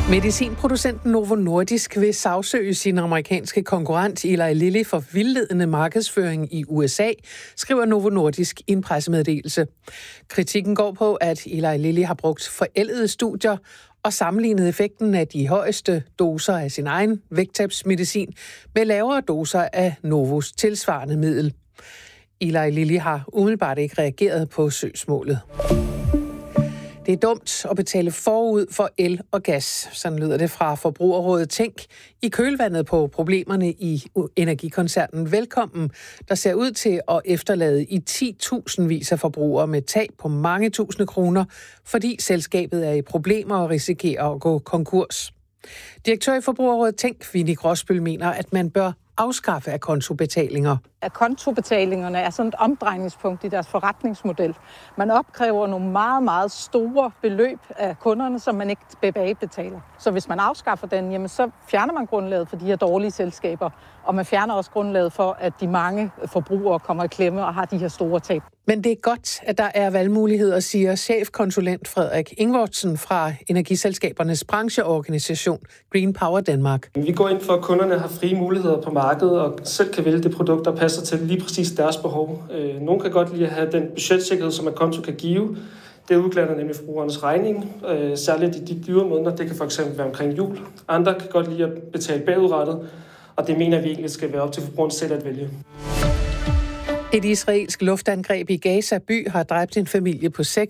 Medicinproducenten Novo Nordisk vil sagsøge sin amerikanske konkurrent Eli Lilly for vildledende markedsføring i USA, skriver Novo Nordisk i en pressemeddelelse. Kritikken går på, at Eli Lilly har brugt forældede studier og sammenlignet effekten af de højeste doser af sin egen vægttabsmedicin med lavere doser af Novos tilsvarende middel. Eli Lilly har umiddelbart ikke reageret på søgsmålet. Det er dumt at betale forud for el og gas. Sådan lyder det fra Forbrugerrådet Tænk i kølvandet på problemerne i energikoncernen Velkommen, der ser ud til at efterlade i 10.000 vis af forbrugere med tab på mange tusinde kroner, fordi selskabet er i problemer og risikerer at gå konkurs. Direktør i Forbrugerrådet Tænk, Winnie Grosbøll, mener, at man bør afskaffe akontobetalinger. Akontobetalingerne er sådan et omdrejningspunkt i deres forretningsmodel. Man opkræver nogle meget, meget store beløb af kunderne, som man ikke tilbagebetaler. Så hvis man afskaffer den, jamen så fjerner man grundlaget for de her dårlige selskaber, og man fjerner også grundlaget for, at de mange forbrugere kommer i klemme og har de her store tab. Men det er godt, at der er valgmuligheder, siger chefkonsulent Frederik Ingvortsen fra energiselskabernes brancheorganisation Green Power Danmark. Vi går ind for, at kunderne har frie muligheder på markedet og selv kan vælge det produkt, der passer til lige præcis deres behov. Nogle kan godt lide at have den budgetsikkerhed, som akonto kan give. Det udglander nemlig forbrugernes regning, særligt i de dyre måneder. Det kan fx være omkring jul. Andre kan godt lide at betale bagudrettet, og det mener vi egentlig skal være op til forbrugeren selv at vælge. Et israelsk luftangreb i Gaza by har dræbt en familie på 6